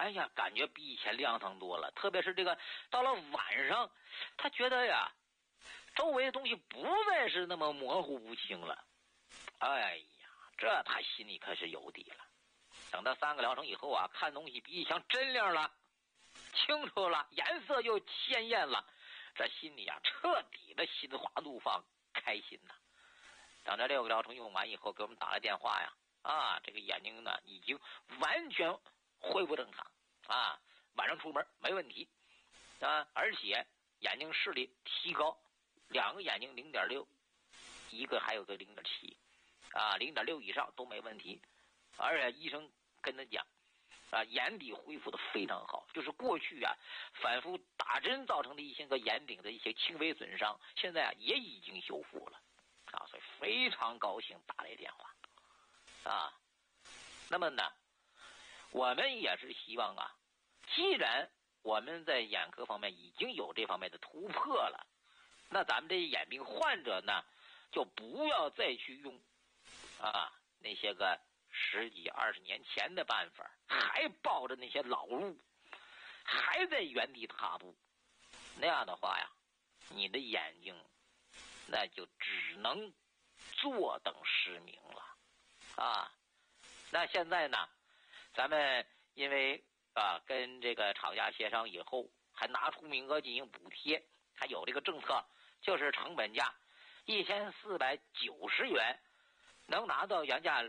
哎呀，感觉比以前亮堂多了。特别是这个到了晚上，他觉得呀，周围的东西不再是那么模糊不清了。哎呀，这他心里可是有底了。等到3个疗程以后啊，看东西比以前真亮了，清楚了，颜色又鲜艳了，这心里啊彻底的心花怒放，开心呐。等这6个疗程用完以后，给我们打了电话呀，这个眼睛呢已经完全恢复正常啊，晚上出门没问题啊，而且眼睛视力提高，2个眼睛0.6，一个还有个0.7啊，0.6以上都没问题。而且医生跟他讲眼底恢复的非常好，就是过去啊反复打针造成的一些个眼顶的一些轻微损伤，现在也已经修复了所以非常高兴打来电话那么呢，我们也是希望既然我们在眼科方面已经有这方面的突破了，那咱们这些眼病患者呢，就不要再去用那些个10几20年前的办法，还抱着那些老路，还在原地踏步，那样的话呀，你的眼睛那就只能坐等失明了那现在呢，咱们因为跟这个厂家协商以后，还拿出名额进行补贴，还有这个政策，就是成本价1490元，能拿到原价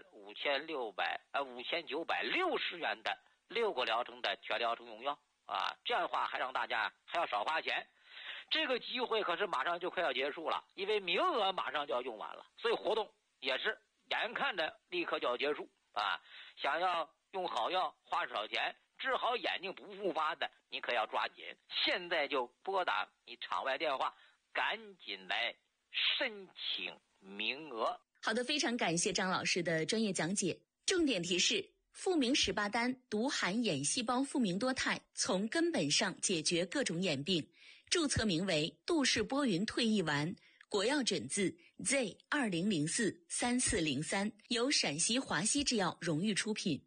5960元的6个疗程的全疗程用药这样的话还让大家还要少花钱。这个机会可是马上就快要结束了，因为名额马上就要用完了，所以活动也是眼看着立刻就要结束想要用好药花少钱治好眼睛不复发的，你可要抓紧，现在就拨打你场外电话，赶紧来申请名额。 好的，非常感谢张老师的专业讲解。重点提示：复明18单独含眼细胞复明多肽，从根本上解决各种眼病。注册名为杜氏波云退役丸，国药诊字 Z20043403，由陕西华西制药荣誉出品。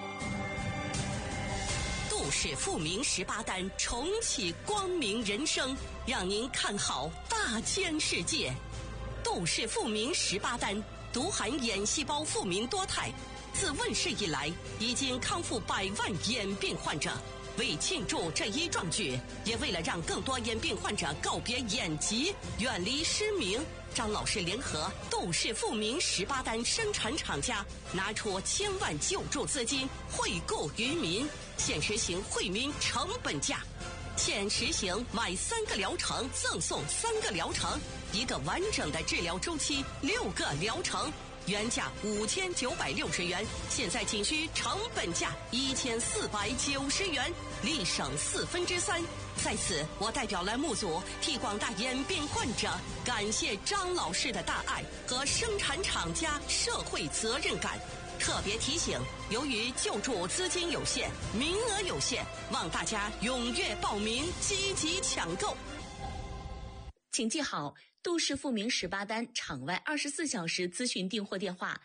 杜氏复明18单，重启光明人生，让您看好大千世界。杜氏复明18单独含眼细胞复明多肽，自问世以来已经康复100万眼病患者。为庆祝这一壮举，也为了让更多眼病患者告别眼疾，远离失明，张老师联合杜氏复明18单生产厂家，拿出1000万救助资金惠顾于民，现实行惠民成本价。现实行买3个疗程赠送3个疗程，1个完整的治疗周期，6个疗程，原价5960元，现在仅需成本价1490元，立省3/4。在此，我代表栏目组替广大眼病患者感谢张老师的大爱和生产厂家社会责任感。特别提醒，由于救助资金有限，名额有限，望大家踊跃报名，积极抢购。 请记好杜氏复明18单场外24小时咨询订货电话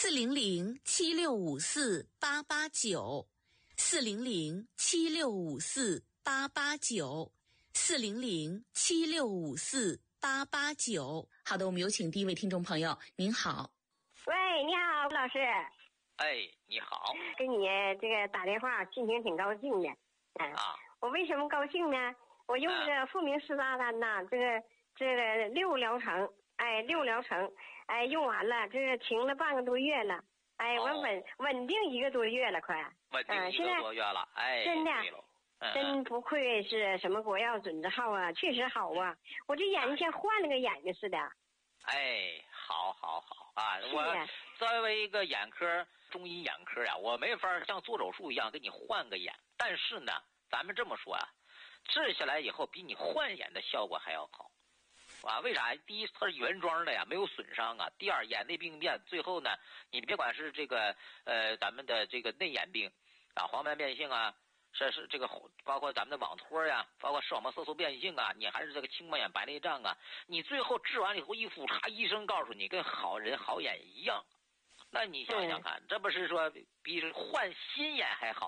400-7654-889，400-7654-889。好的，我们有请第一位听众朋友。您好。 喂，你好，老师。 你好。 跟你这个打电话，心情挺高兴的。我为什么高兴呢？我用这个复明18单呐，这个6疗程，6疗程，用完了，这个停了半个多月了，我稳定1个多月了，快。 稳定1个多月了， 真的。真不愧是什么国药准字号啊，确实好啊！我这眼睛像换了个眼睛似的。 好我作为一个眼科中医眼科我没法像做手术一样给你换个眼，但是呢，咱们这么说治下来以后比你换眼的效果还要好为啥？第一，它是原装的没有损伤第二，眼内病变最后呢，你别管是这个咱们的这个内眼病黄斑变性是这个包括咱们的网脱包括视网膜色素变性你还是这个青光眼白内障你最后治完了以后一复查，医生告诉你跟好人好眼一样，那你想想看，这不是说比换新眼还好